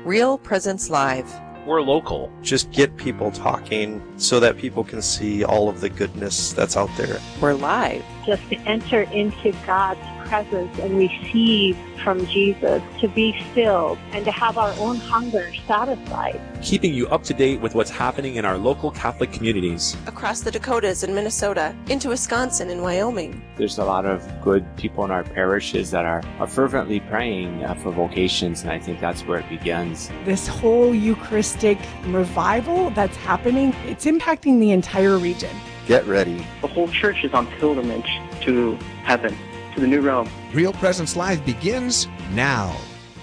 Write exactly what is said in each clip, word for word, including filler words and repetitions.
Real Presence Live. We're local. Just get people talking so that people can see all of the goodness that's out there. We're live. Just to enter into God's presence and receive from Jesus, to be filled and to have our own hunger satisfied. Keeping you up to date with what's happening in our local Catholic communities. Across the Dakotas and Minnesota, into Wisconsin and Wyoming. There's a lot of good people in our parishes that are, are fervently praying uh, for vocations, and I think that's where it begins. This whole Eucharistic revival that's happening, it's impacting the entire region. Get ready. The whole church is on pilgrimage to heaven, to the new realm. Real Presence Live begins now.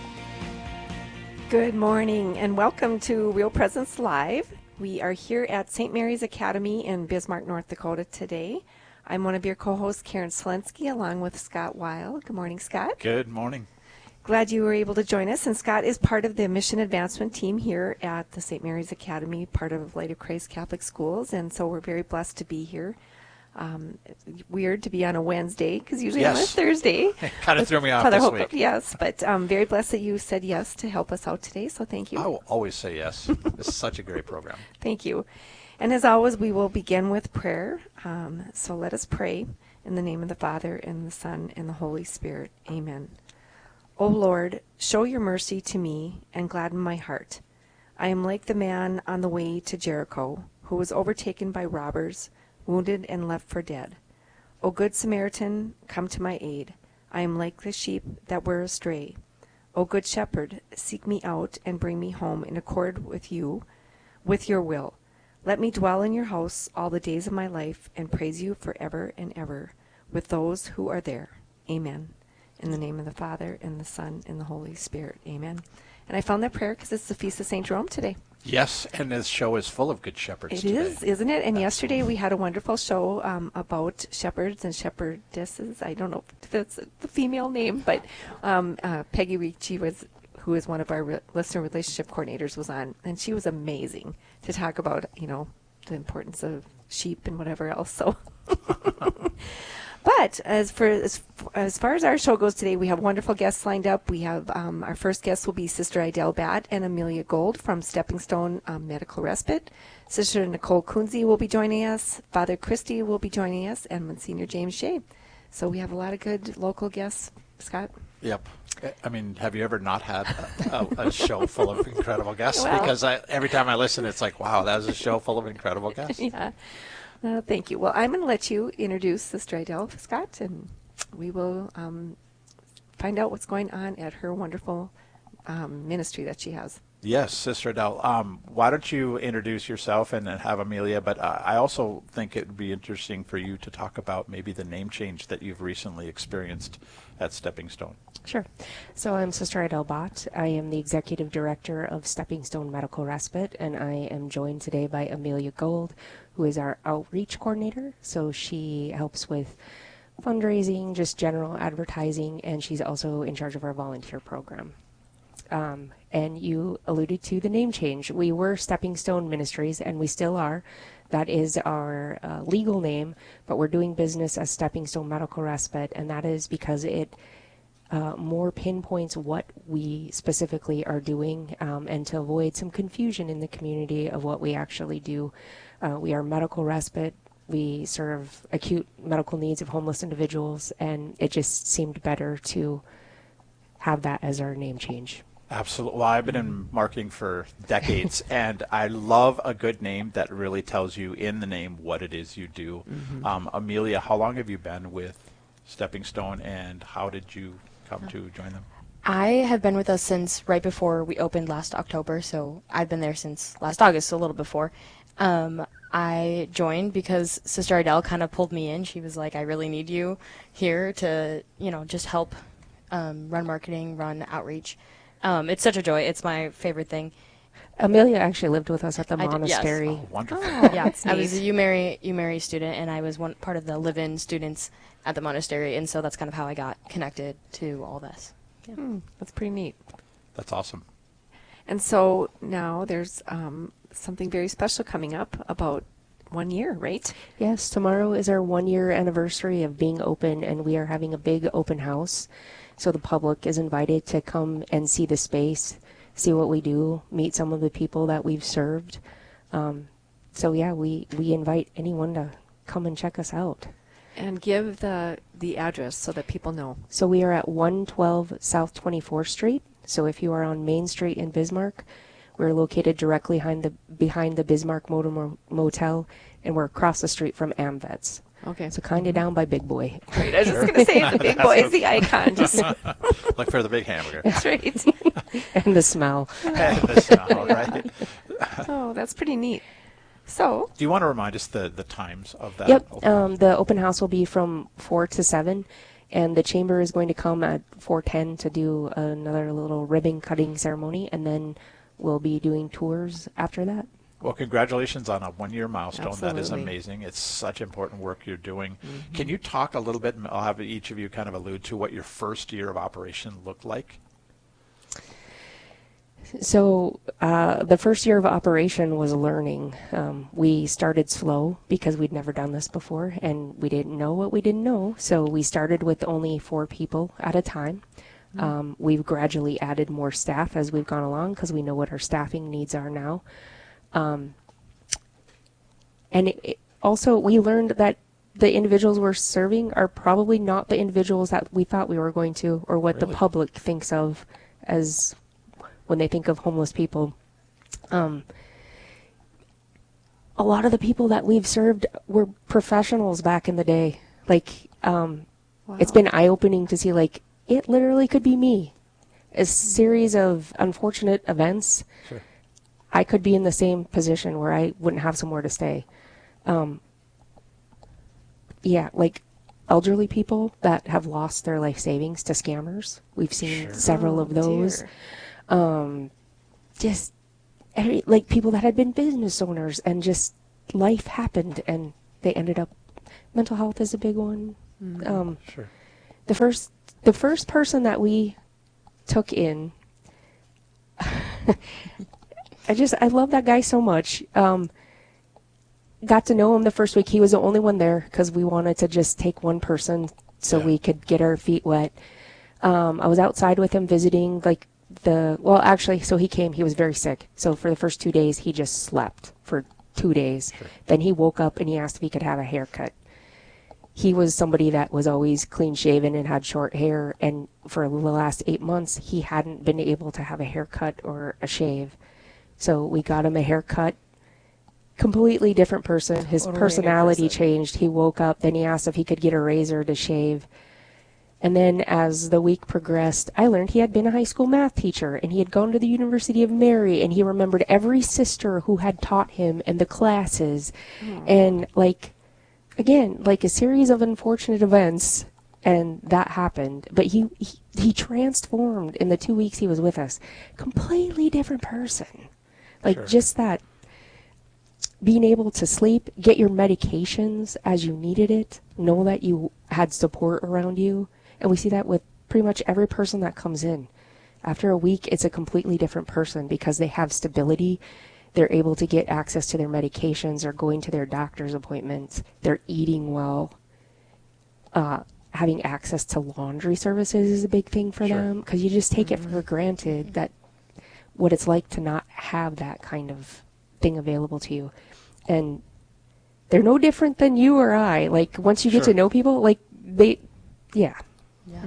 Good morning and welcome to Real Presence Live. We are here at Saint Mary's Academy in Bismarck, North Dakota today. I'm one of your co-hosts, Karen Slensky, along with Scott Weil. Good morning, Scott. Good morning. Glad you were able to join us. And Scott is part of the mission advancement team here at the Saint Mary's Academy, part of Light of Christ Catholic Schools. And so we're very blessed to be here. Um, weird to be on a Wednesday because usually yes. on a Thursday. Kind of threw me off Father this Hope, week. Yes, but um, very blessed that you said yes to help us out today. So thank you. I will always say yes. This is such a great program. Thank you. And as always, we will begin with prayer. Um, so let us pray in the name of the Father and the Son and the Holy Spirit. Amen. O Lord, show your mercy to me and gladden my heart. I am like the man on the way to Jericho who was overtaken by robbers, wounded and left for dead. O good Samaritan, come to my aid. I am like the sheep that were astray. O good shepherd, seek me out and bring me home in accord with you, with your will. Let me dwell in your house all the days of my life and praise you forever and ever with those who are there. Amen. In the name of the Father and the Son and the Holy Spirit. Amen. And I found that prayer because it's the Feast of Saint Jerome today. Yes, and this show is full of good shepherds It today. is, isn't it? And yesterday we had a wonderful show um, about shepherds and shepherdesses. I don't know if that's the female name, but um, uh, Peggy Ricci was, who is one of our re- listener relationship coordinators, was on, and she was amazing to talk about, you know, the importance of sheep and whatever else. So. But as for as, as far as our show goes today, we have wonderful guests lined up. We have um, our first guest will be Sister Idel Batt and Amelia Gold from Stepping Stone um, Medical Respite. Sister Nicole Kunze will be joining us. Father Christy will be joining us, and Monsignor James Shea. So we have a lot of good local guests. Scott? Yep. I mean, have you ever not had a, a, a show full of incredible guests? Well, because I, every time I listen, it's like, wow, that was a show full of incredible guests. Yeah. Uh, thank you. Well, I'm going to let you introduce Sister Idel, Scott, and we will um, find out what's going on at her wonderful um, ministry that she has. Yes, Sister Adele. Um, why don't you introduce yourself and then have Amelia? But uh, I also think it would be interesting for you to talk about maybe the name change that you've recently experienced at Stepping Stone. Sure. So I'm Sister Idel Batt. I am the Executive Director of Stepping Stone Medical Respite, and I am joined today by Amelia Gold, who is our outreach coordinator. So she helps with fundraising, just general advertising, and she's also in charge of our volunteer program. Um, and you alluded to the name change. We were Stepping Stone Ministries, and we still are. That is our uh, legal name, but we're doing business as Stepping Stone Medical Respite, and that is because it uh, more pinpoints what we specifically are doing, um, and to avoid some confusion in the community of what we actually do. Uh, we are medical respite. We serve acute medical needs of homeless individuals, and it just seemed better to have that as our name change. Absolutely. Well, I've been in marketing for decades, and I love a good name that really tells you in the name what it is you do. Mm-hmm. Um, Amelia, how long have you been with Stepping Stone, and how did you come to join them? I have been with us since right before we opened last October, so I've been there since last August, so a little before. Um, I joined because Sister Idel kind of pulled me in. She was like, I really need you here to, you know, just help um, run marketing, run outreach. Um, it's such a joy. It's my favorite thing. Amelia actually lived with us at the I monastery. Did, yes. Oh, wonderful. Oh, yeah, I was a UMary, UMary student, and I was one part of the live-in students at the monastery, and so that's kind of how I got connected to all this. Yeah. Hmm, that's pretty neat. That's awesome. And so now there's um, something very special coming up about one year, right? Yes, tomorrow is our one-year anniversary of being open, and we are having a big open house. So the public is invited to come and see the space, see what we do, meet some of the people that we've served. Um, so yeah, we, we invite anyone to come and check us out. And give the the address so that people know. So we are at one twelve South twenty-fourth Street. So if you are on Main Street in Bismarck, we're located directly behind the behind the Bismarck Motor Motel, and we're across the street from AmVets. Okay. So kind of down by Big Boy. Right. I was just going to say the Big Boy is the icon. Just look for the big hamburger. That's right. And the smell. And the smell, right? Oh, that's pretty neat. So, do you want to remind us the, the times of that? Yep. Open um, the open house will be from four to seven, and the chamber is going to come at four ten to do another little ribbon cutting ceremony, and then we'll be doing tours after that. Well, congratulations on a one-year milestone. Absolutely. That is amazing. It's such important work you're doing. Mm-hmm. Can you talk a little bit, and I'll have each of you kind of allude to what your first year of operation looked like? So uh, the first year of operation was learning. Um, we started slow because we'd never done this before, and we didn't know what we didn't know. So we started with only four people at a time. Mm-hmm. Um, we've gradually added more staff as we've gone along because we know what our staffing needs are now. Um, and it, it also, we learned that the individuals we're serving are probably not the individuals that we thought we were going to, or what Really? the public thinks of as when they think of homeless people. Um, a lot of the people that we've served were professionals back in the day. Like, um, wow. It's been eye-opening to see, like, it literally could be me. A series of unfortunate events. Sure. I could be in the same position where I wouldn't have somewhere to stay. Um, yeah, like elderly people that have lost their life savings to scammers. We've seen sure. several oh, of those. Dear. Um, just every, like people that had been business owners and just life happened and they ended up. Mental health is a big one. Mm-hmm. Um, sure. The first, the first person that we took in. I just, I love that guy so much. Um, got to know him the first week. He was the only one there because we wanted to just take one person so yeah. we could get our feet wet. Um, I was outside with him visiting, like the, well, actually, so he came, he was very sick. So for the first two days, he just slept for two days. Sure. Then he woke up and he asked if he could have a haircut. He was somebody that was always clean shaven and had short hair. And for the last eight months, he hadn't been able to have a haircut or a shave. So we got him a haircut. Completely different person. His totally personality changed. He woke up, then he asked if he could get a razor to shave. And then as the week progressed, I learned he had been a high school math teacher, and he had gone to the University of Mary, and he remembered every sister who had taught him and the classes. Aww. And, like, again, like a series of unfortunate events, and that happened. But he, he, he transformed in the two weeks he was with us. Completely different person. Like, sure. just that being able to sleep, get your medications as you needed it, know that you had support around you. And we see that with pretty much every person that comes in. After a week, it's a completely different person because they have stability. They're able to get access to their medications. They're going to their doctor's appointments. They're eating well. Uh, having access to laundry services is a big thing for sure. them because you just take mm-hmm. it for granted that what it's like to not have that kind of thing available to you. And they're no different than you or I. Like, once you get sure. to know people, like, they, yeah. Yeah.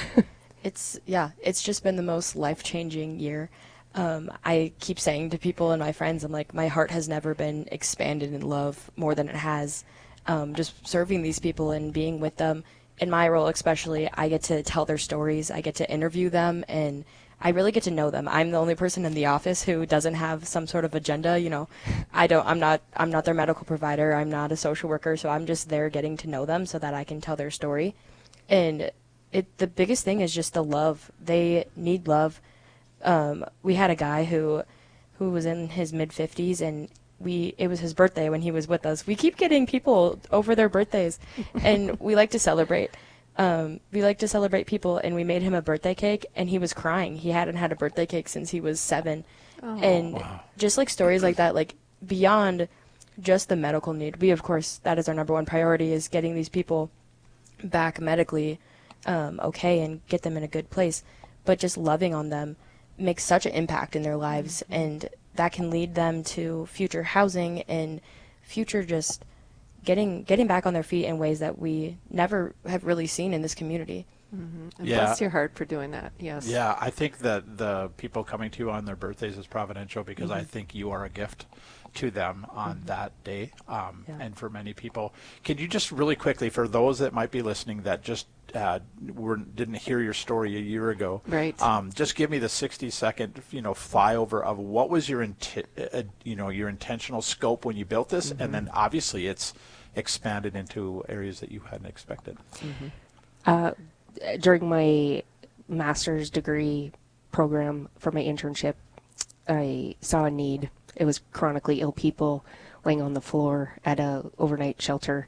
It's, yeah, it's just been the most life-changing year. Um, I keep saying to people and my friends, I'm like, my heart has never been expanded in love more than it has. Um, just serving these people and being with them. In my role especially, I get to tell their stories. I get to interview them, and I really get to know them. I'm the only person in the office who doesn't have some sort of agenda. You know, I don't, I'm not, I'm not their medical provider. I'm not a social worker. So I'm just there getting to know them so that I can tell their story. And it, the biggest thing is just the love. They need love. Um, we had a guy who, who was in his mid fifties, and we, it was his birthday when he was with us. We keep getting people over their birthdays, and we like to celebrate. Um, we like to celebrate people, and we made him a birthday cake, and he was crying. He hadn't had a birthday cake since he was seven. Oh. And wow. just like stories like that, like beyond just the medical need, we, of course, that is our number one priority, is getting these people back medically um, okay and get them in a good place. But just loving on them, makes such an impact in their lives, mm-hmm. and that can lead them to future housing and future just getting getting back on their feet in ways that we never have really seen in this community. Mm-hmm. And Yeah. bless your heart for doing that. Yes. Yeah, I think that the people coming to you on their birthdays is providential because Mhm. I think you are a gift to them on Mhm. that day. Um, Yeah. And for many people, can you just really quickly, for those that might be listening that just uh, were, didn't hear your story a year ago, Right. Um, just give me the sixty second, you know, flyover of what was your, inti- uh, you know, your intentional scope when you built this, Mhm. and then obviously it's expanded into areas that you hadn't expected. Mm-hmm. Uh, during my master's degree program for my internship, I saw a need. It was chronically ill people laying on the floor at a overnight shelter.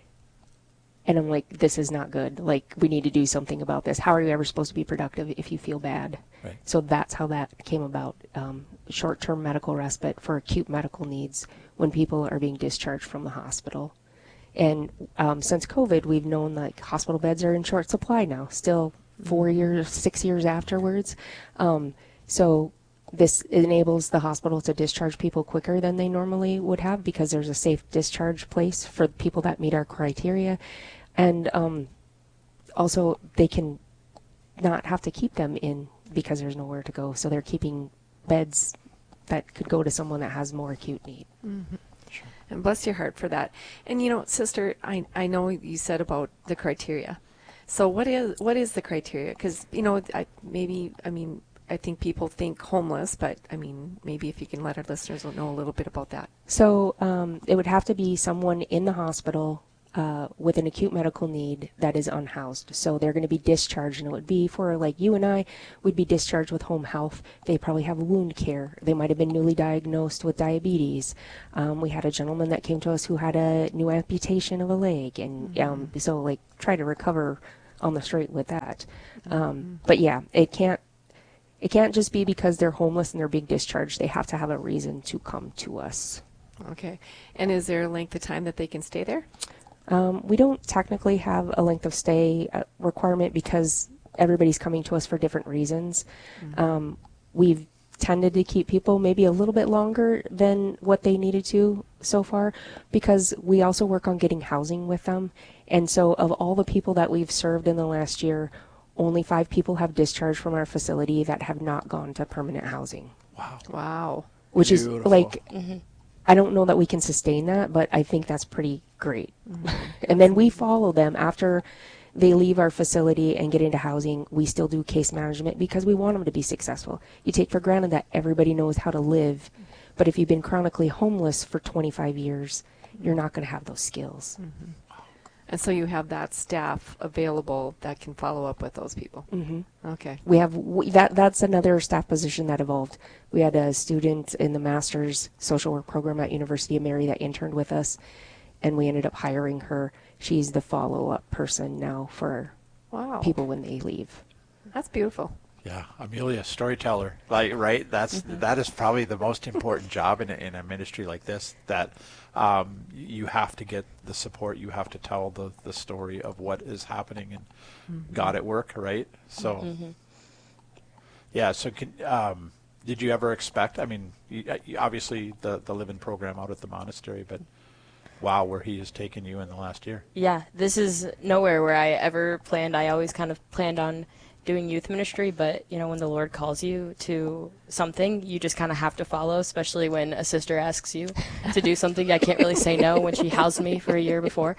And I'm like, this is not good. Like, we need to do something about this. How are you ever supposed to be productive if you feel bad? Right. So that's how that came about. Um, short-term medical respite for acute medical needs when people are being discharged from the hospital. And um, since COVID, we've known like hospital beds are in short supply now, still four years, six years afterwards. Um, so this enables the hospital to discharge people quicker than they normally would have because there's a safe discharge place for people that meet our criteria. And um, also they can not have to keep them in because there's nowhere to go. So they're keeping beds that could go to someone that has more acute need. Mm-hmm. And bless your heart for that. And you know, sister, I I know you said about the criteria. So what is what is the criteria? Because you know, I, maybe I mean I think people think homeless, but I mean maybe if you can let our listeners know a little bit about that. So um, it would have to be someone in the hospital uh, with an acute medical need that is unhoused. So they're going to be discharged, and it would be for like you and I would be discharged with home health. They probably have wound care. They might have been newly diagnosed with diabetes. Um, we had a gentleman that came to us who had a new amputation of a leg, and Mm-hmm. um, so like try to recover on the straight with that. Um, but yeah, it can't. It can't just be because they're homeless and they're being discharged. They have to have a reason to come to us. Okay. And is there a length of time that they can stay there? Um, we don't technically have a length of stay uh, requirement because everybody's coming to us for different reasons. Mm-hmm. Um, we've tended to keep people maybe a little bit longer than what they needed to so far because we also work on getting housing with them. And so of all the people that we've served in the last year, only five people have discharged from our facility that have not gone to permanent housing. Wow. Wow. Which Beautiful. is like, Mm-hmm. I don't know that we can sustain that, but I think that's pretty great. Mm-hmm. And then we follow them after they leave our facility and get into housing. We still do case management because we want them to be successful. You take for granted that everybody knows how to live, but if you've been chronically homeless for twenty-five years, you're not going to have those skills. Mm-hmm. And so you have that staff available that can follow up with those people. Mm-hmm. Okay. We have we, that. That's another staff position that evolved. We had a student in the master's social work program at University of Mary that interned with us, and we ended up hiring her. She's the follow-up person now for Wow. people when they leave. That's beautiful. Yeah, Amelia, storyteller, like right. That's Mm-hmm. that is probably the most important job in a, in a ministry like this. That um, you have to get the support. You have to tell the the story of what is happening and Mm-hmm. God at work, right? So, Mm-hmm. yeah. So, can, um, did you ever expect? I mean, you, you, obviously the the live-in program out at the monastery, but wow, where he has taken you in the last year. Yeah, this is nowhere where I ever planned. I always kind of planned on doing youth ministry, but you know, when the Lord calls you to something, you just kind of have to follow, especially when a sister asks you to do something. I can't really say no when she housed me for a year before.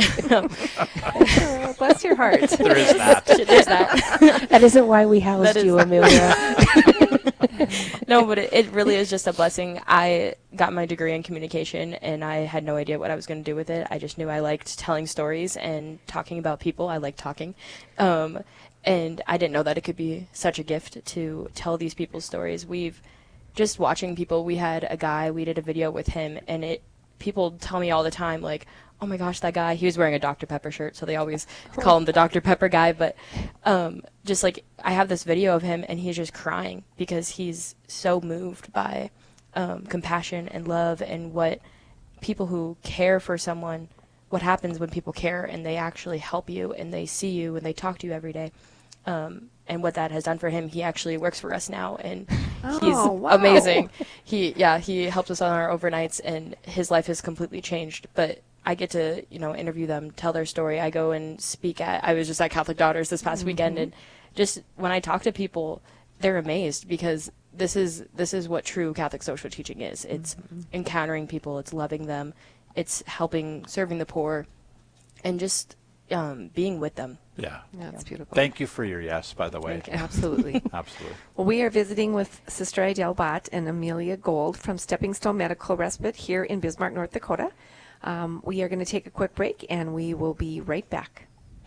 Oh, bless your heart. There is that. There's that. That isn't why we housed That is- you, Amelia. No, but it, it really is just a blessing. I got my degree in communication, and I had no idea what I was going to do with it. I just knew I liked telling stories and talking about people. I like talking. Um, and I didn't know that it could be such a gift to tell these people's stories. We've just watching people. We had a guy, we did a video with him, and it people tell me all the time, like, oh my gosh, that guy, he was wearing a Doctor Pepper shirt, so they always call him the Doctor Pepper guy, but um, just like, I have this video of him, and he's just crying because he's so moved by um, compassion and love and what people who care for someone, what happens when people care and they actually help you and they see you and they talk to you every day. Um, and what that has done for him, he actually works for us now, and Oh, he's wow. amazing. He, yeah, he helped us on our overnights, and his life has completely changed. But I get to, you know, interview them, tell their story. I go and speak at, I was just at Catholic Daughters this past mm-hmm. weekend, and just when I talk to people, they're amazed because this is this is what true Catholic social teaching is. It's mm-hmm. encountering people, it's loving them, it's helping, serving the poor, and just um, being with them. Yeah. Yeah, that's beautiful. Thank you for your yes, by the way. Thank you. Absolutely. Absolutely. Well, we are visiting with Sister Idel Bott and Amelia Gold from Stepping Stone Medical Respite here in Bismarck, North Dakota. Um, we are going to take a quick break, and we will be right back.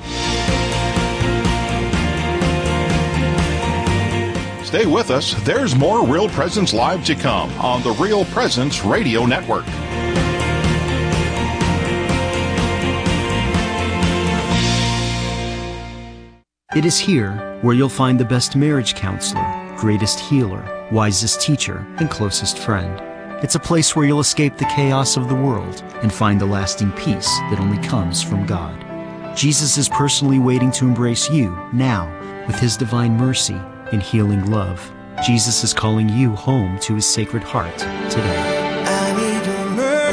Stay with us. There's more Real Presence Live to come on the Real Presence Radio Network. It is here where you'll find the best marriage counselor, greatest healer, wisest teacher, and closest friend. It's a place where you'll escape the chaos of the world and find the lasting peace that only comes from God. Jesus is personally waiting to embrace you now with his divine mercy and healing love. Jesus is calling you home to his sacred heart today. I need your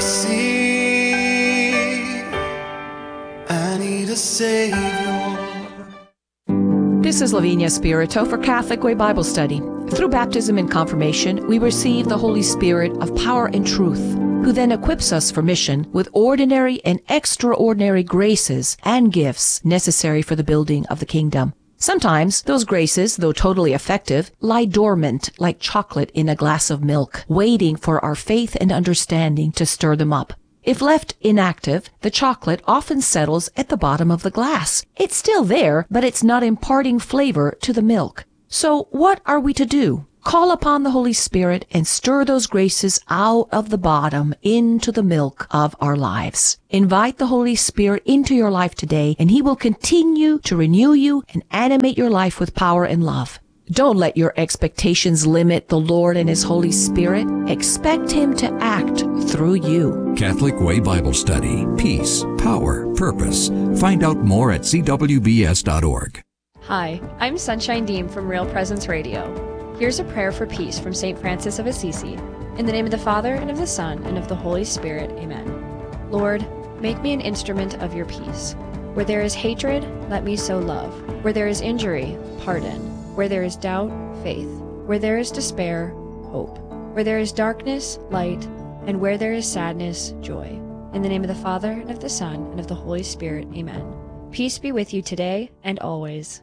mercy. I need a Savior. This is Lavinia Spirito for Catholic Way Bible Study. Through baptism and confirmation, we receive the Holy Spirit of power and truth, who then equips us for mission with ordinary and extraordinary graces and gifts necessary for the building of the kingdom. Sometimes those graces, though totally effective, lie dormant like chocolate in a glass of milk, waiting for our faith and understanding to stir them up. If left inactive, the chocolate often settles at the bottom of the glass. It's still there, but it's not imparting flavor to the milk. So what are we to do? Call upon the Holy Spirit and stir those graces out of the bottom into the milk of our lives. Invite the Holy Spirit into your life today, and he will continue to renew you and animate your life with power and love. Don't let your expectations limit the Lord and his Holy Spirit. Expect him to act through you. Catholic Way Bible Study. Peace, power, purpose. Find out more at c w b s dot org. Hi, I'm Sunshine Deem from Real Presence Radio. Here's a prayer for peace from Saint Francis of Assisi. In the name of the Father, and of the Son, and of the Holy Spirit. Amen. Lord, make me an instrument of your peace. Where there is hatred, let me sow love. Where there is injury, pardon. Where there is doubt, faith. Where there is despair, hope. Where there is darkness, light. And where there is sadness, joy. In the name of the Father, and of the Son, and of the Holy Spirit. Amen. Peace be with you today and always.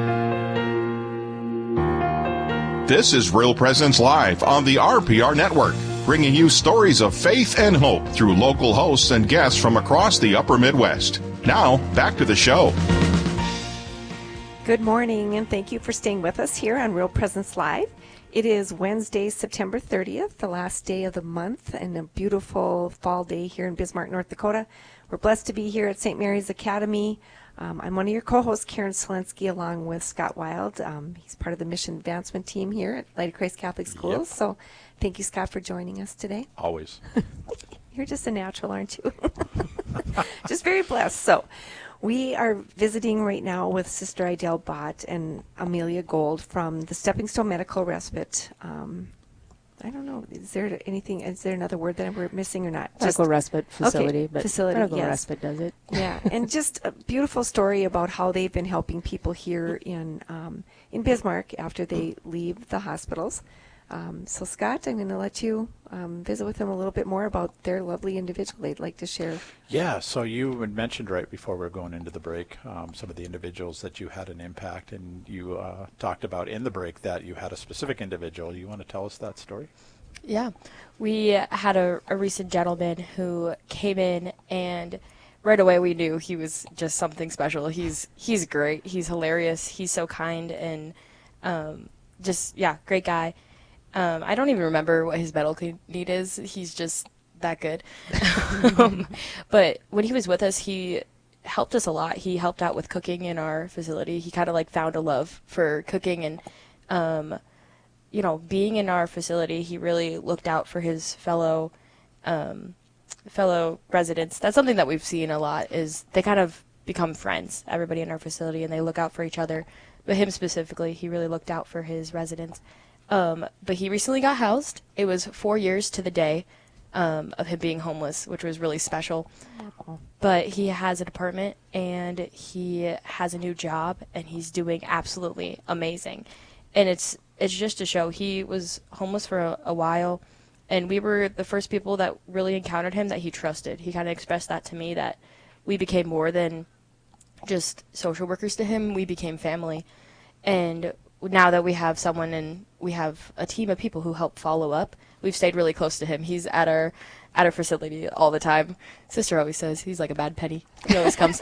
This is Real Presence Live on the R P R Network, bringing you stories of faith and hope through local hosts and guests from across the upper Midwest. Now, back to the show. Good morning, and thank you for staying with us here on Real Presence Live. It is Wednesday, September thirtieth, the last day of the month, and a beautiful fall day here in Bismarck, North Dakota. We're blessed to be here at Saint Mary's Academy. Um, I'm one of your co-hosts, Karen Selensky, along with Scott Wild. Um, he's part of the mission advancement team here at Light of Christ Catholic Schools. Yep. So thank you, Scott, for joining us today. Always. You're just a natural, aren't you? Just very blessed. So we are visiting right now with Sister Idel Bott and Amelia Gold from the Stepping Stone Medical Respite. Um, I don't know. Is there anything? Is there another word that we're missing or not? Medical respite facility, okay, but facility, medical yes. respite does it. Yeah, and just a beautiful story about how they've been helping people here in um, in Bismarck after they leave the hospitals. Um, so Scott, I'm going to let you um, visit with them a little bit more about their lovely individual they'd like to share. Yeah, so you had mentioned right before we were going into the break um, some of the individuals that you had an impact, and you uh, talked about in the break that you had a specific individual. You want to tell us that story? Yeah, we had a, a recent gentleman who came in, and right away we knew he was just something special. He's he's great. He's hilarious. He's so kind and um, just, yeah, great guy. Um, I don't even remember what his medical need is. He's just that good. um, but when he was with us, he helped us a lot. He helped out with cooking in our facility. He kind of like found a love for cooking and, um, you know, being in our facility. He really looked out for his fellow um, fellow residents. That's something that we've seen a lot is they kind of become friends, everybody in our facility, and they look out for each other. But him specifically, he really looked out for his residents. Um, but he recently got housed. It was four years to the day um, of him being homeless, which was really special. Oh. But he has an apartment, and he has a new job, and he's doing absolutely amazing. And it's it's just to show he was homeless for a, a while, and we were the first people that really encountered him that he trusted. He kind of expressed that to me, that we became more than just social workers to him. We became family. And now that we have someone and we have a team of people who help follow up, we've stayed really close to him. He's at our at our facility all the time. Sister always says he's like a bad penny. He always comes.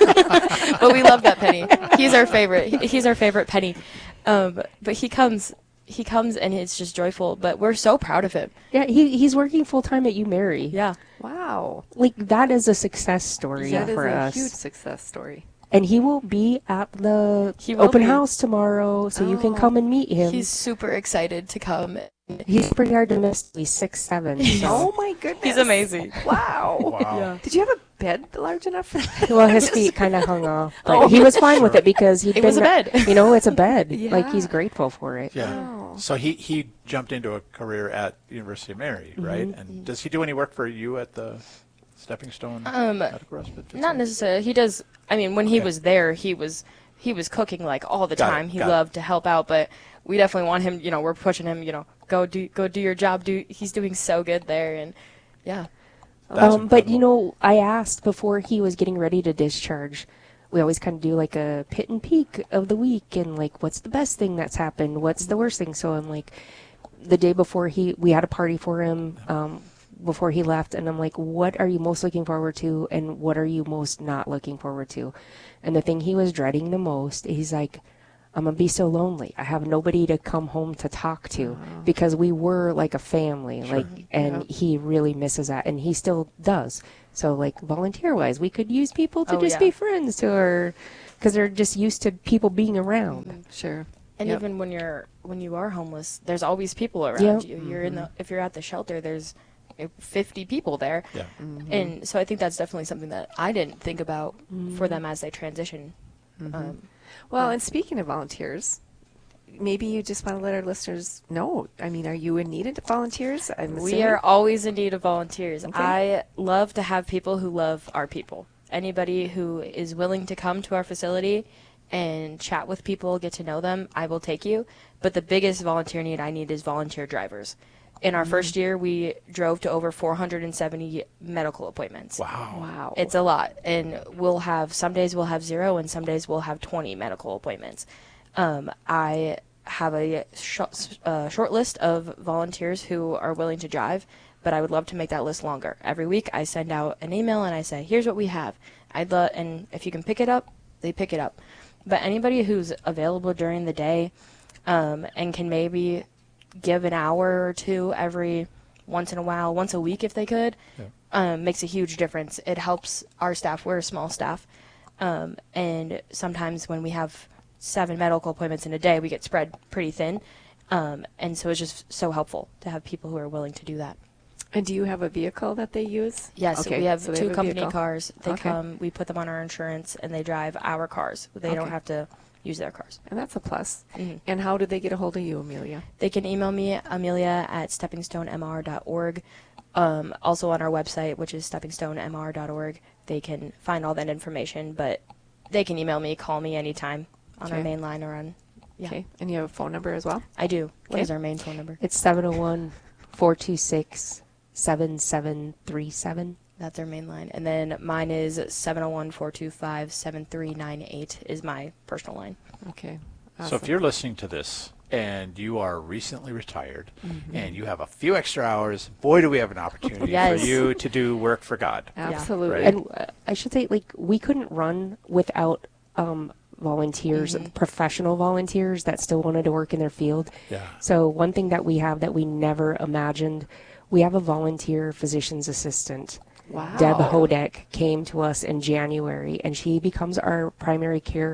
But we love that penny. He's our favorite. He's our favorite penny. Um, but he comes he comes and it's just joyful. But we're so proud of him. Yeah, he he's working full time at UMary. Yeah. Wow. Like, that is a success story that for is a us. huge success story. And he will be at the He will open be. house tomorrow, so you can Oh. come and meet him. He's super excited to come. He's pretty hard to miss. He's six seven. So. Oh my goodness. He's amazing. Wow. Wow. Yeah. Did you have a bed large enough for that? Well, his feet kind of hung off, but Oh. he was fine with it because he'd It been, was a bed. You know, it's a bed. Yeah. Like, he's grateful for it. Yeah. Oh. So he, he jumped into a career at University of Mary, right? Mm-hmm. And does he do any work for you at the Stepping Stone Um, Medical Respite Facility? Not necessarily. He does. I mean, when he Okay. was there, he was he was cooking like all the Got it, time. He got it. loved to help out, but we definitely want him. You know, we're pushing him. You know, go do go do your job. Do he's doing so good there, and yeah. That's Um, but, you incredible. know, I asked before he was getting ready to discharge. We always kind of do like a pit and peek of the week and like, what's the best thing that's happened? What's the worst thing? So I'm like, the day before he, we had a party for him um, before he left. And I'm like, what are you most looking forward to? And what are you most not looking forward to? And the thing he was dreading the most, he's like, I'm going to be so lonely. I have nobody to come home to talk to because we were like a family. Sure. Like, and he really misses that, and he still does. So, like, volunteer-wise, we could use people to Oh, just yeah. be friends to her because they're just used to people being around. Sure. And Yep. even when you're when you are homeless, there's always people around Yep. you. You're in the if you're at the shelter, there's uh, fifty people there, Yeah. and so I think that's definitely something that I didn't think about for them as they transition. Um, Well, and speaking of volunteers, maybe you just want to let our listeners know. I mean, are you in need of volunteers? I'm We assuming? are always in need of volunteers. Okay. I love to have people who love our people. Anybody who is willing to come to our facility and chat with people, get to know them, I will take you. But the biggest volunteer need I need is volunteer drivers. In our first year, we drove to over four hundred seventy medical appointments. Wow. Wow. It's a lot. And we'll have, some days we'll have zero, and some days we'll have twenty medical appointments. Um, I have a sh- uh, short list of volunteers who are willing to drive, but I would love to make that list longer. Every week I send out an email and I say, here's what we have. I'd love, and if you can pick it up, they pick it up. But anybody who's available during the day um, and can maybe give an hour or two every once in a while, once a week if they could, Yeah. um, makes a huge difference. It helps our staff. We're a small staff. Um, and sometimes when we have seven medical appointments in a day, we get spread pretty thin. Um, and so it's just so helpful to have people who are willing to do that. And do you have a vehicle that they use? Yes, Okay, we have so they two a company vehicle. cars. They Okay. come, we put them on our insurance, and they drive our cars. They don't Okay. have to use their cars. And that's a plus. Mhm. And how do they get a hold of you, Amelia? They can email me, Amelia at stepping stone m r dot org. Um, also on our website, which is stepping stone m r dot org, they can find all that information. But they can email me, call me anytime on our Okay. main line or on. Yeah, Okay. And you have a phone number as well? I do. What Okay. is our main phone number? It's seven oh one, four two six, seven seven three seven. That's our main line. And then mine is seven oh one, four two five, seven three nine eight is my personal line. Okay. So if Awesome. you're listening to this and you are recently retired Mm-hmm. and you have a few extra hours, boy, do we have an opportunity Yes. for you to do work for God. Absolutely. Right. And uh, I should say, like, we couldn't run without um, volunteers, Mhm. professional volunteers that still wanted to work in their field. Yeah. So one thing that we have that we never imagined, we have a volunteer physician's assistant. Wow. Deb Hodek came to us in January, and she becomes our primary care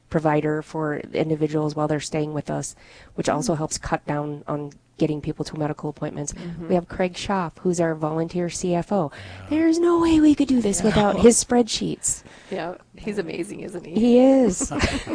provider for individuals while they're staying with us, which also Mm-hmm. helps cut down on getting people to medical appointments. Mhm. We have Craig Schaff, who's our volunteer C F O. There's no way we could do this without his spreadsheets. Yeah, he's amazing, isn't he? He is.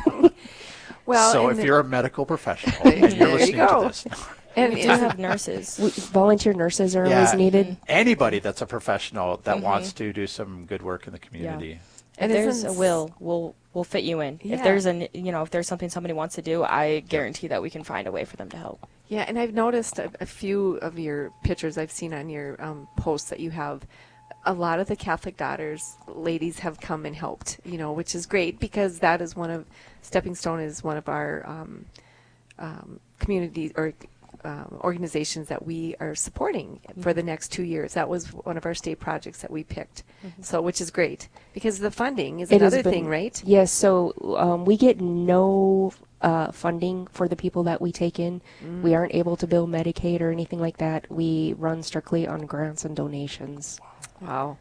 Well, so and if the- you're a medical professional and you're There you listening go. to this, And We do have nurses. We, volunteer nurses are always needed. Anybody that's a professional that Mhm. wants to do some good work in the community. If And there's isn't a s- will, we'll we'll fit you in. Yeah. If there's an you know if there's something somebody wants to do, I guarantee that we can find a way for them to help. Yeah, and I've noticed a, a few of your pictures I've seen on your um, posts that you have. A lot of the Catholic Daughters ladies have come and helped, you know, which is great because that is one of Stepping Stone is one of our um, um, communities or um, organizations that we are supporting for the next two years. That was one of our state projects that we picked, Mhm. so which is great because the funding is It has another been- thing, right? Yes, so um, we get no uh, funding for the people that we take in. Mm. We aren't able to bill Medicaid or anything like that. We run strictly on grants and donations. Wow.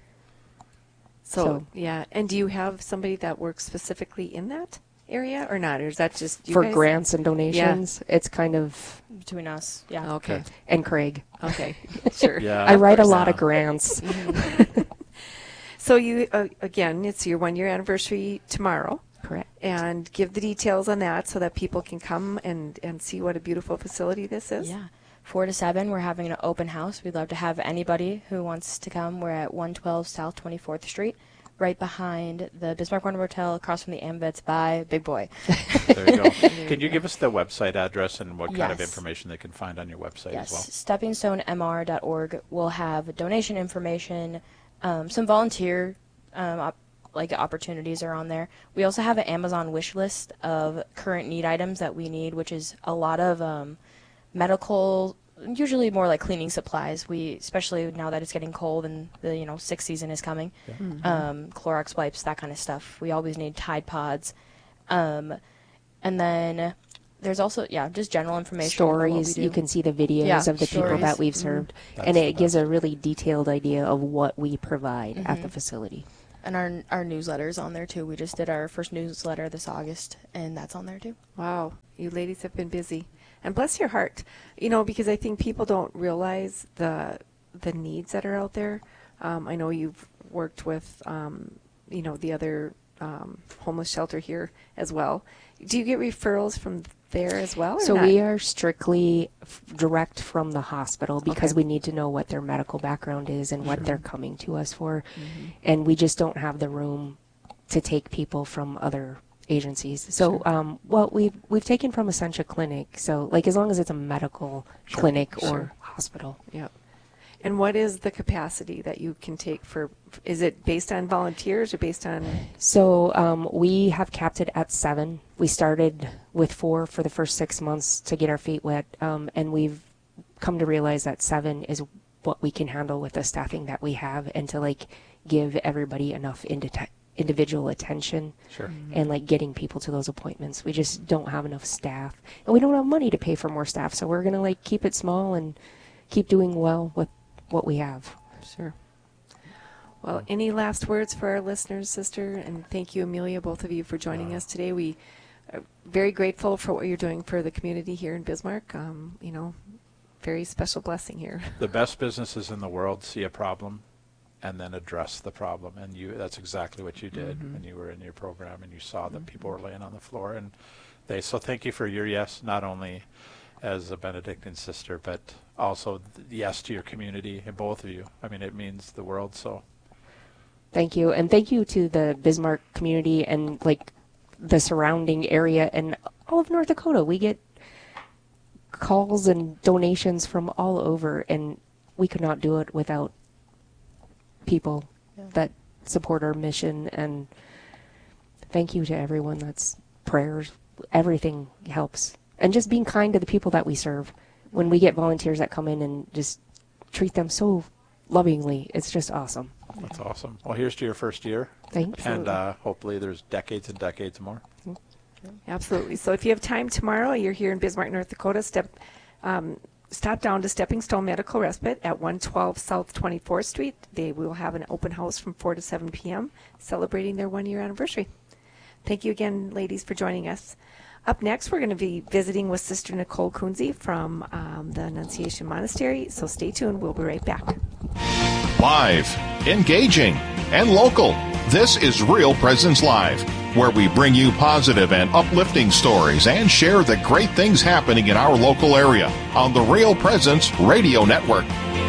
So, So- yeah, and do you have somebody that works specifically in that area or not, or is that just you For guys? grants and donations, it's kind of between us. Yeah. Okay. And Craig. Okay. Sure. Yeah. I write a Of course. lot of grants. Mhm. So you uh, again, it's your one year anniversary tomorrow. Correct. And give the details on that so that people can come and and see what a beautiful facility this is. Yeah. Four to seven, we're having an open house. We'd love to have anybody who wants to come. We're at one twelve South twenty-fourth Street, right behind the Bismarck Warner Motel, across from the Ambets by Big Boy. There you go. Can you give us the website address and what kind of Yes. information they can find on your website Yes, as well? stepping stone m r dot org will have donation information, um, some volunteer um, op- like opportunities are on there. We also have an Amazon wish list of current need items that we need, which is a lot of um, medical, usually more like cleaning supplies. We, especially now that it's getting cold and the you know sick season is coming, Yeah. Mhm. um, Clorox wipes, that kind of stuff. We always need Tide Pods, um, and then there's also yeah just general information. about what we Stories, do. you can see the videos Yeah, of the people stories. that we've Mhm. served, That's and the it gives a really detailed idea of what we provide at the Mhm. facility. And our our newsletter's on there too. We just did our first newsletter this August, and that's on there too. Wow, you ladies have been busy, and bless your heart, you know, because I think people don't realize the the needs that are out there. Um, I know you've worked with, um, you know, the other um, homeless shelter here as well. Do you get referrals from there as well? Or So not? we are strictly f- direct from the hospital because Okay. we need to know what their medical background is and what Sure. they're coming to us for. Mhm. And we just don't have the room to take people from other agencies. So, Sure. um, well, we've, we've taken from Essentia Clinic. So, like, as long as it's a medical Sure. clinic or Sure. hospital. Yep. And what is the capacity that you can take for? Is it based on volunteers or based on? So um, we have capped it at seven. We started with four for the first six months to get our feet wet, um, and we've come to realize that seven is what we can handle with the staffing that we have, and to like give everybody enough indi- individual attention Sure. and like getting people to those appointments. We just don't have enough staff, and we don't have money to pay for more staff, so we're gonna like keep it small and keep doing well with what we have. Sure. Well, any last words for our listeners, sister? And thank you, Amelia, both of you, for joining us today. We are very grateful for what you're doing for the community here in Bismarck. Um, you know, very special blessing here. The best businesses in the world see a problem and then address the problem. And you that's exactly what you did Mhm. when you were in your program and you saw that people were laying on the floor. And they so thank you for your yes, not only as a Benedictine sister, but also th- yes to your community and both of you. I mean, it means the world. So Thank you, and thank you to the Bismarck community and like the surrounding area and all of North Dakota. We get calls and donations from all over, and we could not do it without people Yeah. that support our mission. And thank you to everyone that's prayers. Everything helps, and just being kind to the people that we serve. When we get volunteers that come in and just treat them so lovingly, it's just awesome. that's awesome. Well, here's to your first year. Thanks. And uh, hopefully there's decades and decades more. Absolutely. So if you have time tomorrow, you're here in Bismarck, North Dakota, step, um, stop down to Stepping Stone Medical Respite at one twelve South twenty-fourth Street. They will have an open house from four to seven p.m. celebrating their one-year anniversary. Thank you again, ladies, for joining us. Up next, we're going to be visiting with Sister Nicole Kunze from um, the Annunciation Monastery, so stay tuned. We'll be right back. Live, engaging, and local. This is Real Presence Live, where we bring you positive and uplifting stories and share the great things happening in our local area on the Real Presence Radio Network.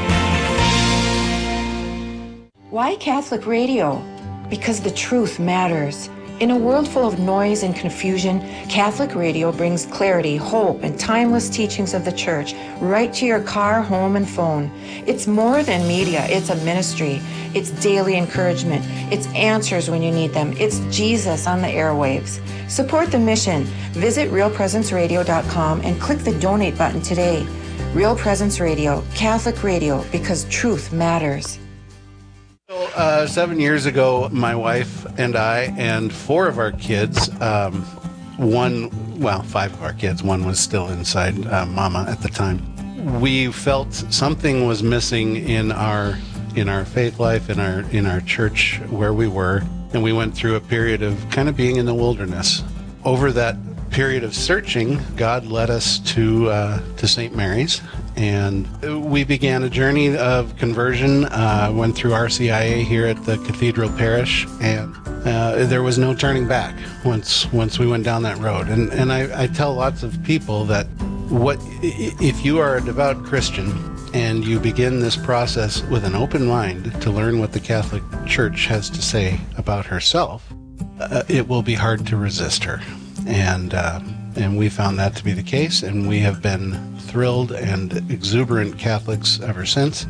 Why Catholic radio? Because the truth matters. In a world full of noise and confusion, Catholic radio brings clarity, hope, and timeless teachings of the Church right to your car, home, and phone. It's more than media. It's a ministry. It's daily encouragement. It's answers when you need them. It's Jesus on the airwaves. Support the mission. Visit real presence radio dot com and click the donate button today. Real Presence Radio, Catholic radio, because truth matters. Uh, seven years ago, my wife and I and four of our kids, um, one, well, five of our kids, one was still inside uh, Mama at the time. We felt something was missing in our in our faith life, in our in our church where we were, and we went through a period of kind of being in the wilderness. Over that period of searching, God led us to uh, to Saint Mary's. And we began a journey of conversion, uh, went through R C I A here at the Cathedral Parish, and uh, there was no turning back once once we went down that road. And and I, I tell lots of people that what if you are a devout Christian and you begin this process with an open mind to learn what the Catholic Church has to say about herself, uh, it will be hard to resist her. And uh, and we found that to be the case, and we have been thrilled and exuberant Catholics ever since.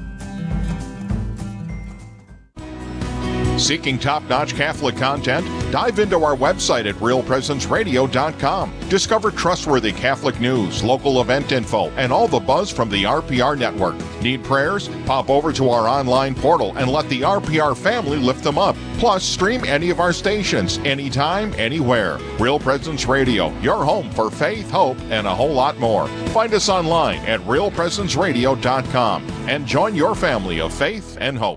Seeking top-notch Catholic content? Dive into our website at real presence radio dot com. Discover trustworthy Catholic news, local event info, and all the buzz from the R P R network. Need prayers? Pop over to our online portal and let the R P R family lift them up. Plus, stream any of our stations, anytime, anywhere. Real Presence Radio, your home for faith, hope, and a whole lot more. Find us online at real presence radio dot com and join your family of faith and hope.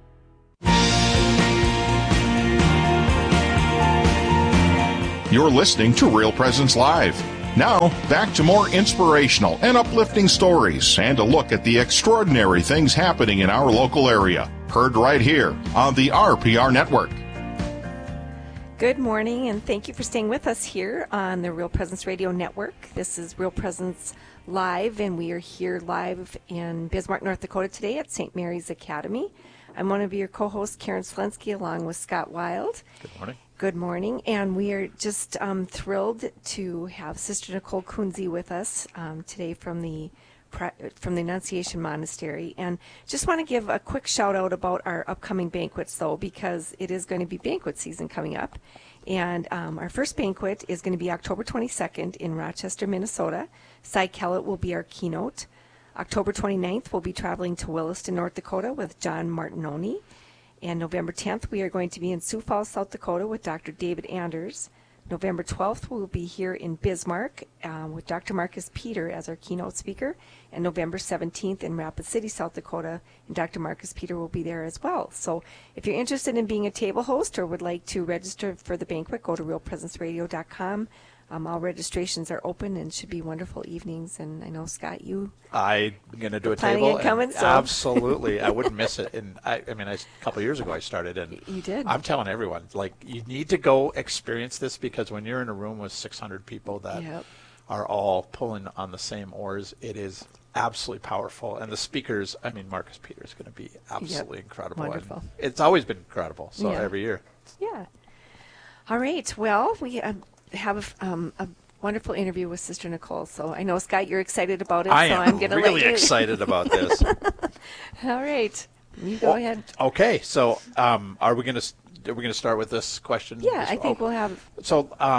You're listening to Real Presence Live. Now, back to more inspirational and uplifting stories and a look at the extraordinary things happening in our local area. Heard right here on the R P R Network. Good morning, and thank you for staying with us here on the Real Presence Radio Network. This is Real Presence Live, and we are here live in Bismarck, North Dakota today at Saint Mary's Academy. I'm one of your co-hosts, Karen Slensky, along with Scott Wild. Good morning. Good morning, and we are just um, thrilled to have Sister Nicole Kunze with us um, today from the from the Annunciation Monastery. And just want to give a quick shout out about our upcoming banquets, though, because it is going to be banquet season coming up. And um, our first banquet is going to be October twenty-second in Rochester, Minnesota. Cy Kellett will be our keynote. October twenty-ninth, we'll be traveling to Williston, North Dakota with John Martinoni. And November tenth, we are going to be in Sioux Falls, South Dakota with Doctor David Anders. November twelfth, we'll be here in Bismarck um, with Doctor Marcus Peter as our keynote speaker. And November seventeenth in Rapid City, South Dakota, and Doctor Marcus Peter will be there as well. So if you're interested in being a table host or would like to register for the banquet, go to real presence radio dot com. Um, all registrations are open and should be wonderful evenings. And I know, Scott, you I'm going to do a planning table. on coming, so. Absolutely. I wouldn't miss it. And I, I mean, I, a couple of years ago I started. And you did. I'm telling everyone, like, you need to go experience this, because when you're in a room with six hundred people that yep. are all pulling on the same oars, it is absolutely powerful. And the speakers, I mean, Marcus Peter is going to be absolutely yep. incredible. Wonderful. And it's always been incredible. So yeah. every year. Yeah. All right. Well, we uh, have um, a wonderful interview with Sister Nicole. So I know, Scott, you're excited about it. I so am I'm gonna really let you... excited about this. All right. You go well, ahead. Okay. So um, are we going to are we going to start with this question? Yeah, I think oh. we'll have. So um,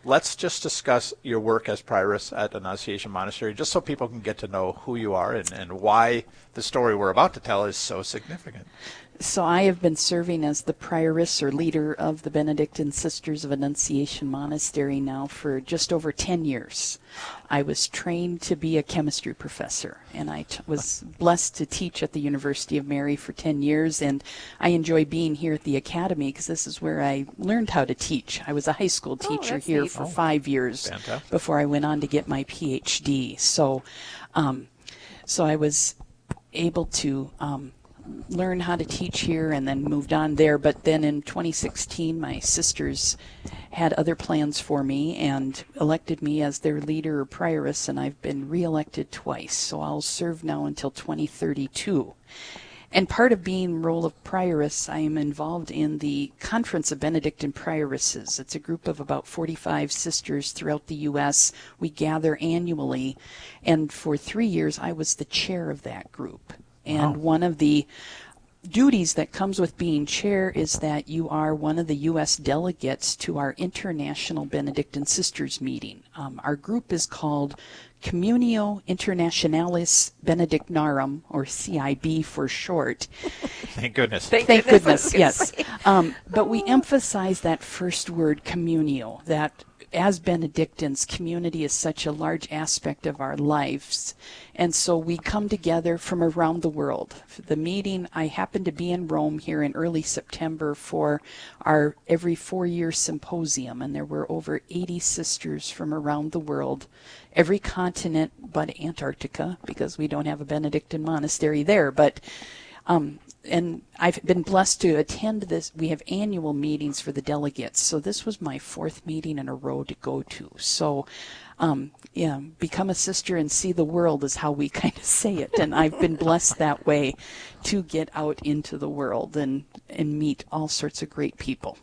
let's just discuss your work as prioress at Annunciation Monastery, just so people can get to know who you are and, and why the story we're about to tell is so significant. So I have been serving as the prioress or leader of the Benedictine Sisters of Annunciation Monastery now for just over ten years. I was trained to be a chemistry professor, and I t- was blessed to teach at the University of Mary for ten years, and I enjoy being here at the Academy because this is where I learned how to teach. I was a high school teacher oh, here neat. for oh. five years Fantastic. Before I went on to get my P H D. So, um, so I was able to um, learn how to teach here and then moved on there. But then in twenty sixteen, my sisters had other plans for me and elected me as their leader or prioress, and I've been reelected twice. So I'll serve now until twenty thirty-two. And part of being role of prioress, I am involved in the Conference of Benedictine Prioresses. It's a group of about forty-five sisters throughout the U S We gather annually, and for three years I was the chair of that group. And Wow. one of the duties that comes with being chair is that you are one of the U S delegates to our International Benedictine Sisters meeting. Um, our group is called Communio Internationalis Benedictinarum, or C I B for short. Thank goodness. Thank, Thank goodness, yes. Um, but we emphasize that first word, communio, that as Benedictines, community is such a large aspect of our lives. And so we come together from around the world. For the meeting, I happened to be in Rome here in early September for our every four-year symposium, and there were over eighty sisters from around the world, every continent but Antarctica, because we don't have a Benedictine monastery there. But um, and I've been blessed to attend this. We have annual meetings for the delegates. So this was my fourth meeting in a row to go to. So, um, yeah, become a sister and see the world is how we kind of say it. And I've been blessed that way to get out into the world and, and meet all sorts of great people.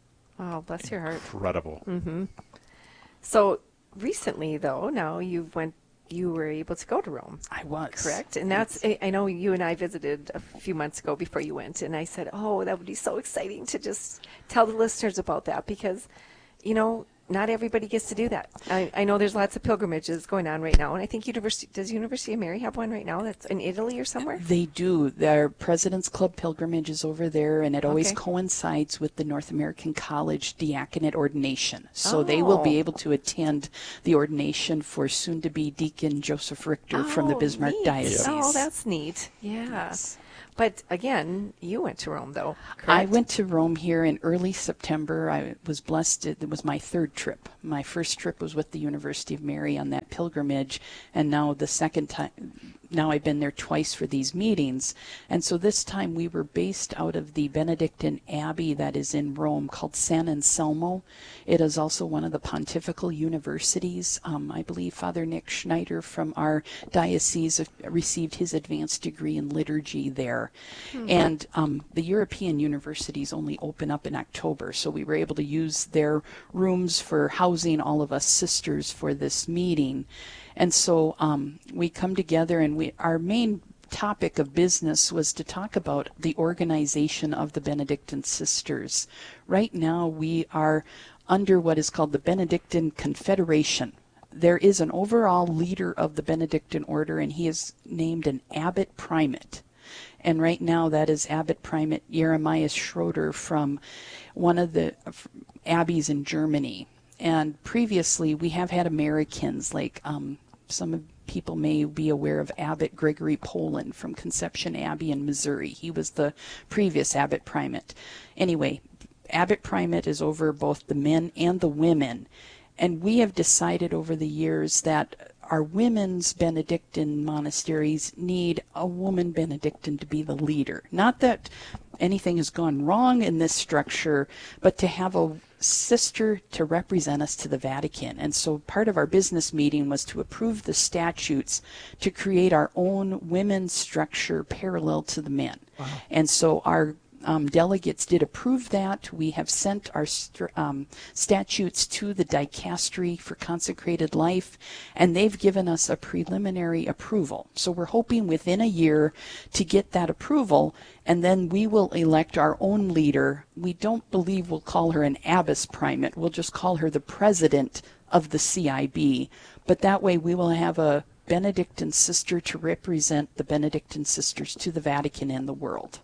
Oh, bless your heart. Incredible. Mm-hmm. So recently, though, now you've went you were able to go to Rome. I was. Correct? And that's, I, I know you and I visited a few months ago before you went, and I said, oh, that would be so exciting to just tell the listeners about that because, you know, not everybody gets to do that. I, I know there's lots of pilgrimages going on right now, and I think University, does University of Mary have one right now that's in Italy or somewhere? They do. Their President's Club pilgrimage is over there, and it always Okay. coincides with the North American College diaconate ordination. So they will be Oh. able to attend the ordination for soon-to-be Deacon Joseph Richter from the Oh, Bismarck neat. Diocese. Oh, that's neat. Yeah. Yes. But again, you went to Rome, though, I correct? went to Rome here in early September. I was blessed. It was my third trip. My first trip was with the University of Mary on that pilgrimage, and now the second time, now I've been there twice for these meetings. And so this time we were based out of the Benedictine Abbey that is in Rome called San Anselmo. It is also one of the pontifical universities. Um, I believe Father Nick Schneider from our diocese received his advanced degree in liturgy there. Hmm. And um, the European universities only open up in October, so we were able to use their rooms for housing all of us sisters for this meeting. And so um, we come together, and we our main topic of business was to talk about the organization of the Benedictine Sisters. Right now we are under what is called the Benedictine Confederation. There is an overall leader of the Benedictine order, and he is named an abbot primate. And right now that is Abbot Primate Jeremias Schroeder from one of the abbeys in Germany. And previously we have had Americans, like um, some people may be aware of Abbot Gregory Poland from Conception Abbey in Missouri. He was the previous Abbot Primate. Anyway, Abbot Primate is over both the men and the women. And we have decided over the years that our women's Benedictine monasteries need a woman Benedictine to be the leader. Not that anything has gone wrong in this structure, but to have a sister to represent us to the Vatican. And so part of our business meeting was to approve the statutes to create our own women's structure parallel to the men. Wow. And so our um, delegates did approve that. We have sent our st- um, statutes to the dicastery for consecrated life, and they've given us a preliminary approval. So we're hoping within a year to get that approval, and then we will elect our own leader. We don't believe we'll call her an abbess primate. We'll just call her the president of the C I B. But that way we will have a Benedictine sister to represent the Benedictine sisters to the Vatican and the world.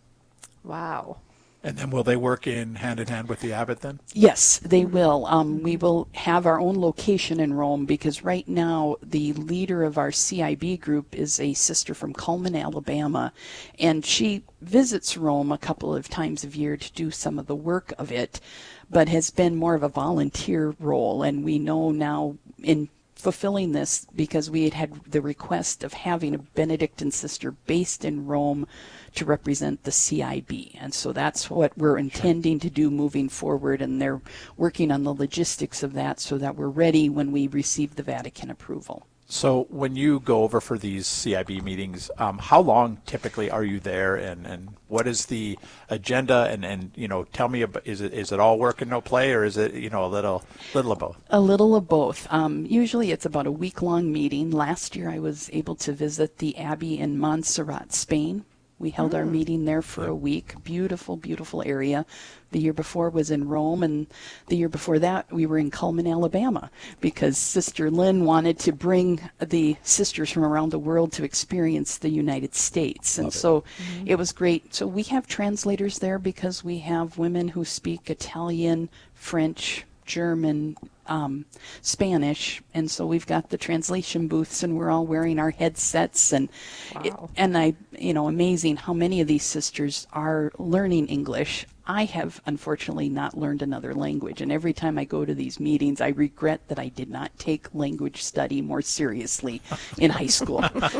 Wow. And then will they work in hand in hand with the abbot then? Yes, they will. Um, we will have our own location in Rome because right now the leader of our C I B group is a sister from Cullman, Alabama, and she visits Rome a couple of times a year to do some of the work of it, but has been more of a volunteer role. And we know now in fulfilling this because we had had the request of having a Benedictine sister based in Rome to represent the C I B. And so that's what we're intending to do moving forward, and they're working on the logistics of that so that we're ready when we receive the Vatican approval. So when you go over for these C I B meetings, um, how long typically are you there, and, and what is the agenda? And, and you know, tell me, about, is it is it all work and no play, or is it, you know, a little little of both? A little of both. Um, usually it's about a week-long meeting. Last year I was able to visit the Abbey in Montserrat, Spain. We held mm. our meeting there for a week. Beautiful, beautiful area. The year before was in Rome, and the year before that we were in Cullman, Alabama, because Sister Lynn wanted to bring the sisters from around the world to experience the United States. And Love so it. Mm-hmm. it was great. So we have translators there because we have women who speak Italian, French, German, um, Spanish, and so we've got the translation booths, and we're all wearing our headsets, and wow. it, and I, you know, amazing how many of these sisters are learning English. I have unfortunately not learned another language, and every time I go to these meetings, I regret that I did not take language study more seriously in high school.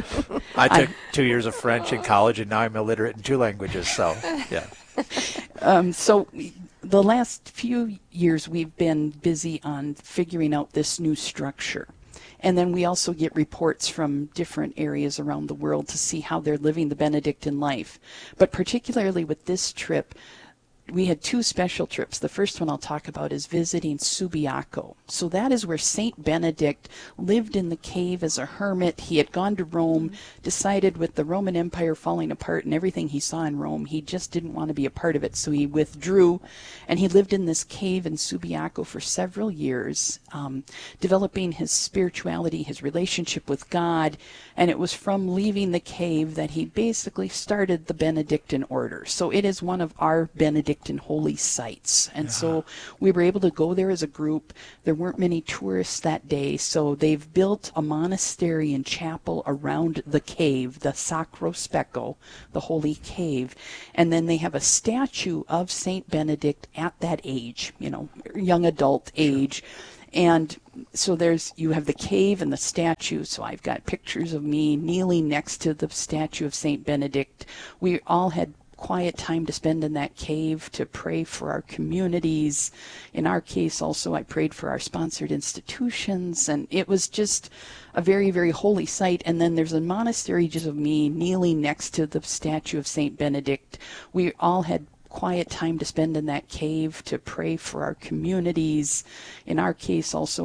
I took I, two years of French in college, and now I'm illiterate in two languages. So, yeah. Um, so. The last few years we've been busy on figuring out this new structure. And then we also get reports from different areas around the world to see how they're living the Benedictine life. But particularly with this trip, we had two special trips. The first one I'll talk about is visiting Subiaco. So that is where Saint Benedict lived in the cave as a hermit. He had gone to Rome, decided with the Roman Empire falling apart and everything he saw in Rome, he just didn't want to be a part of it. So he withdrew, and he lived in this cave in Subiaco for several years, um, developing his spirituality, his relationship with God. And it was from leaving the cave that he basically started the Benedictine order. So it is one of our Benedictine holy sites. And yeah. so we were able to go there as a group. There weren't many tourists that day, so they've built a monastery and chapel around the cave, the Sacro Specco, the holy cave. And then they have a statue of Saint Benedict at that age, you know, young adult age. Sure. And so there's, you have the cave and the statue. So I've got pictures of me kneeling next to the statue of Saint Benedict. We all had quiet time to spend in that cave to pray for our communities. In our case, also, I prayed for our sponsored institutions, and it was just a very, very holy site. And then there's a monastery just of me kneeling next to the statue of Saint Benedict. We all had quiet time to spend in that cave to pray for our communities. In our case, also,